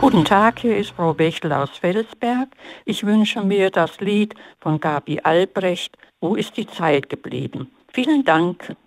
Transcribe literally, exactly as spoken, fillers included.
Guten Tag, hier ist Frau Bechtel aus Felsberg. Ich wünsche mir das Lied von Gabi Albrecht, Wo ist die Zeit geblieben? Vielen Dank.